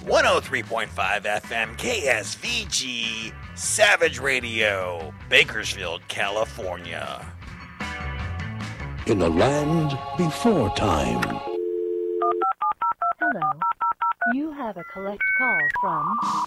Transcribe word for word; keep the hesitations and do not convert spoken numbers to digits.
one oh three point five F M K S V G Savage Radio, Bakersfield, California. In a land before time. Hello. You have a collect call from